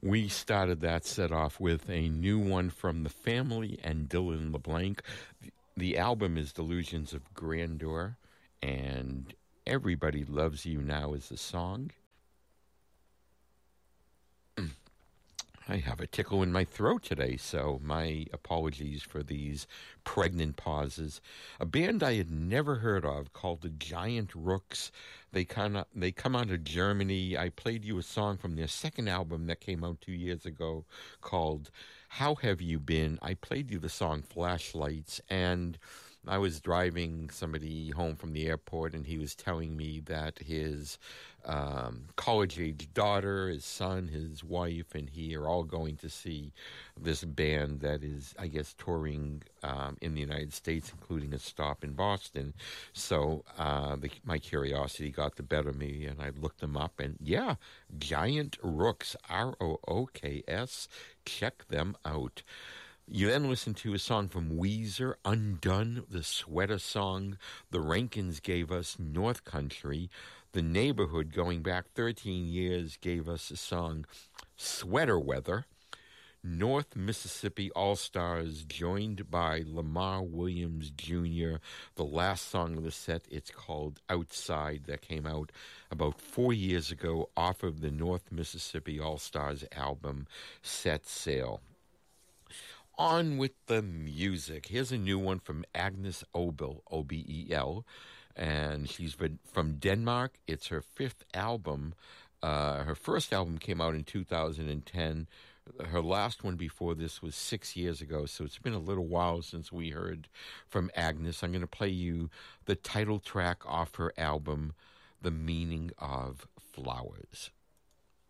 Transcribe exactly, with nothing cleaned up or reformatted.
We started that set off with a new one from The Family and Dylan LeBlanc. The album is Delusions of Grandeur, and Everybody Loves You Now is the song. I have a tickle in my throat today, so my apologies for these pregnant pauses. A band I had never heard of called the Giant Rooks. They kind of they come out of Germany. I played you a song from their second album that came out two years ago called How Have You Been? I played you the song Flashlights, and I was driving somebody home from the airport, and he was telling me that his um, college-age daughter, his son, his wife, and he are all going to see this band that is, I guess, touring um, in the United States, including a stop in Boston. So uh, the, my curiosity got the better of me, and I looked them up, and yeah, Giant Rooks, R O O K S, check them out. You then listen to a song from Weezer, Undone, the Sweater Song. The Rankins gave us North Country. The Neighborhood, going back thirteen years, gave us a song, Sweater Weather. North Mississippi All-Stars, joined by Lamar Williams Junior The last song of the set, it's called Outside, that came out about four years ago off of the North Mississippi All-Stars album, Set Sail. On with the music. Here's a new one from Agnes Obel, O B E L, and she's from Denmark. It's her fifth album. Uh, her first album came out in two thousand ten. Her last one before this was six years ago, so it's been a little while since we heard from Agnes. I'm going to play you the title track off her album, The Meaning of Flowers.